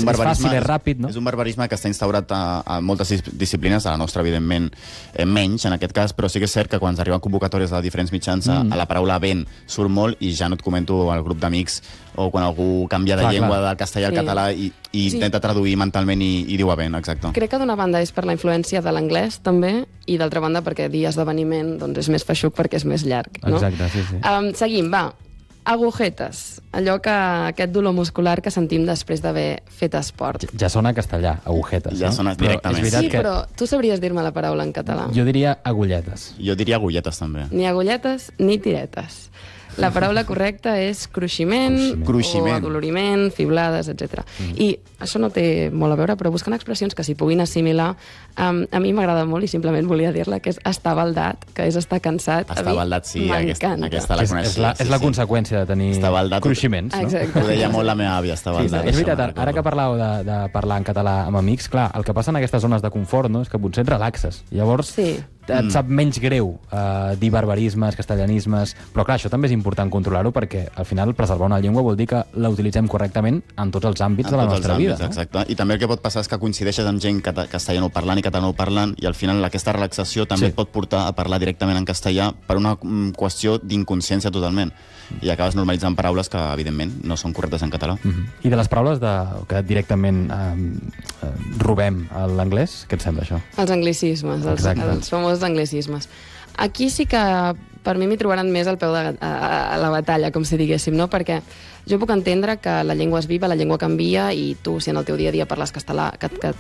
fàcil, és ràpid, no? És un barbarisme que està instaurat a moltes disciplines, a la nostra, evidentment, menys, en aquest cas, però sí que és cert que quan arriben convocatòries a diferents mitjans, a la paraula vent surt molt, i ja no et comento al grup d'amics, o quan algú canvia de llengua del castellà al català i intenta traduir mentalment i diu a vent, exacte. Crec que d'una banda és per la influència de l'anglès, també, i d'altra banda perquè dir esdeveniment doncs és més feixuc perquè és més llarg, no? Exacte, sí. Seguim, va. Agujetes, allò que aquest dolor muscular que sentim després d'haver fet esport. Ja sona castellà, agujetes. Ja sona directament. Sí, però tu sabries dir-me la paraula en català? Jo diria agulletes. Jo diria agulletes, també. Ni agulletes ni tiretes. La paraula correcta és cruiximent, o adoloriment, fiblades, etc. I això no té molt a veure, però buscant expressions que s'hi puguin assimilar, a mi m'agrada molt i simplement volia dir-la, que és estar baldat, que és estar cansat. Estar baldat, sí, aquesta la coneix. És la conseqüència de tenir cruiximents, no? Exacte. Ho deia molt la meva àvia, estar baldat. És veritat, ara que parlàveu de parlar en català amb amics, clar, el que passa en aquestes zones de confort, no?, és que potser et relaxes. Llavors, et sap menys greu dir barbarismes, castellanismes, però clar, això també és important controlar-ho, perquè al final preservar una llengua vol dir que la utilitzem correctament en tots els àmbits de la nostra vida. Exacte. I també el que pot passar és que coincideixes amb gent castellanoparlant i catalanoparlant, i al final aquesta relaxació també et pot portar a parlar directament en castellà per una qüestió d'inconsciència totalment. I acabes normalitzant paraules que, evidentment, no són correctes en català. I de les paraules que directament robem a l'anglès, què et sembla, això? Els anglicismes, els famosos anglicismes. Aquí sí que per mi m'hi trobaran més al peu de la batalla, com si diguéssim, no? Perquè jo puc entendre que la llengua és viva, la llengua canvia, i tu, si en el teu dia a dia parles català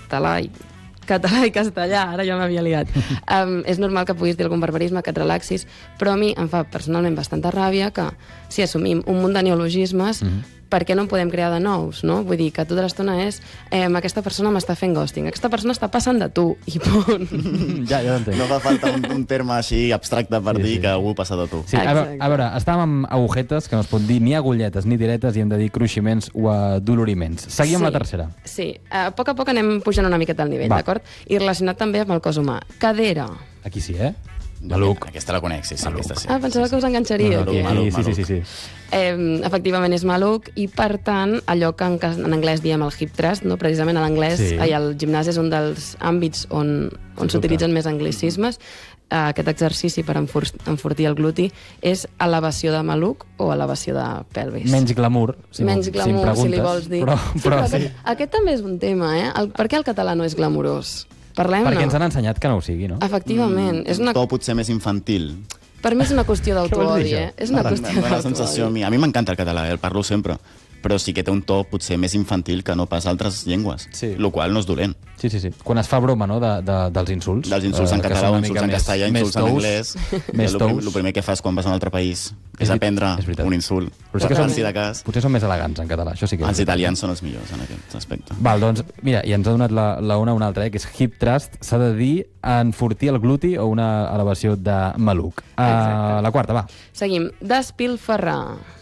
i castellà, ara ja m'havia liat, és normal que puguis dir algun barbarisme, que et relaxis, però a mi em fa personalment bastanta ràbia que si assumim un munt de neologismes, per què no en podem crear de nous, no? Vull dir que tota l'estona és aquesta persona m'està fent ghosting, aquesta persona està passant de tu, i punt. Ja entenc. No fa falta un terme així abstracte per dir que algú passa de tu. Sí, a veure, estàvem amb agujetes, que no es pot dir ni agulletes ni diretes, i hem de dir cruiximents o adoloriments. Seguim amb la tercera. Sí, a poc anem pujant una miqueta al nivell, d'acord? I relacionat també amb el cos humà. Cadera. Aquí sí, Maluc. Aquesta la conec, sí, aquesta sí. Pensava que us enganxaria. Sí. Efectivament és maluc, i per tant, allò que en anglès diem el hip thrust, no? Precisament a l'anglès, el gimnàs és un dels àmbits on s'utilitzen més anglicismes. Aquest exercici per enfortir el gluti és elevació de maluc o elevació de pelvis. Menys glamour, si li vols dir. Però sí. Aquest també és un tema, Per què el català no és glamurós? Parlem, perquè ens han ensenyat que no ho sigui, no? Efectivament. Un to potser més infantil. Per mi és una qüestió d'autoodi, És una qüestió d'autoodi. La sensació a mi m'encanta el català, el parlo sempre, però sí que té un to potser més infantil que no pas altres llengües, el qual no és dolent. Sí. Quan es fa broma, no?, dels insults. Dels insults en català o insults en castellà, insults en anglès. El primer que fas quan vas a un altre país és aprendre un insult. Potser són més elegants en català, això sí que... Els italians són els millors en aquest aspecte. Val, doncs, mira, i ens ha donat una una altra, que és hip thrust, s'ha de dir enfortir el gluti o una elevació de maluc. La quarta, va. Seguim. Despilferrar.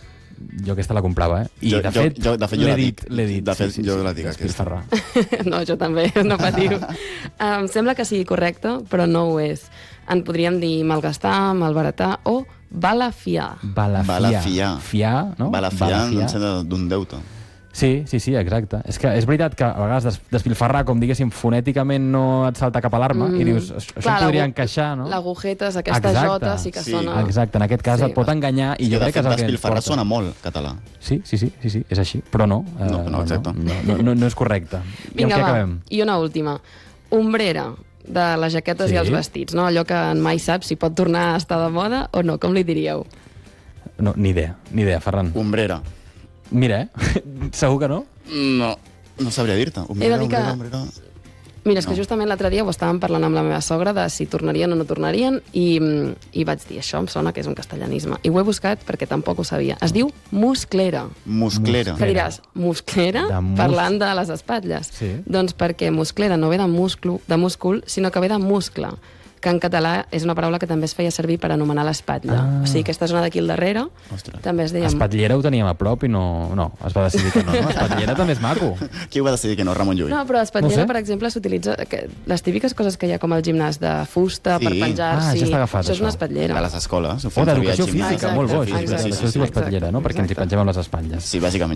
Jo aquesta la comprava, I de fet, jo l'he dit. De fet, jo la dic, aquesta. No, jo també, no patiu. Em sembla que sigui correcte, però no ho és. En podríem dir malgastar, malbaratar o balafiar. Balafiar. Fiar, no? Balafiar em sembla d'un deute. Sí, exacte. És que és veritat que a vegades despilfarrar, com diguéssim, fonèticament no et salta cap a l'arma, i dius, això podria encaixar, no? L'agujeta, aquesta jota, sí que sona... Exacte, en aquest cas et pot enganyar, i jo crec que és el que ens porta. Despilfarrar sona molt català. Sí, és així, però no. No, exacte. No és correcte. Vinga, va, i una última. Ombrera, de les jaquetes i els vestits, no? Allò que mai sap si pot tornar a estar de moda o no, com li diríeu? No, ni idea, Ferran. Ombrera. Mira, segur que no? No sabria dir-te. Ombrera. Mira, és que justament l'altre dia ho estàvem parlant amb la meva sogra de si tornarien o no tornarien, i vaig dir, això em sona que és un castellanisme. I ho he buscat perquè tampoc ho sabia. Es diu musclera. Musclera. Que diràs, musclera? Parlant de les espatlles. Doncs perquè musclera no ve de múscul, sinó que ve de muscle, que en català és una paraula que també es feia servir per anomenar l'espatlla. O sigui, aquesta zona d'aquí al darrere també es deia... Espatllera ho teníem a prop i no, es va decidir que no. Espatllera també és maco. Qui ho va decidir que no? Ramon Llull? No, però espatllera, per exemple, s'utilitza... Les típiques coses que hi ha com el gimnàs de fusta per penjar-s'hi... Ja està agafat, això és una espatllera. A les escoles. O d'educació física, molt bo. Això es diu espatllera, no? Perquè ens hi pengem amb les espatlles. Sí, bàsicament.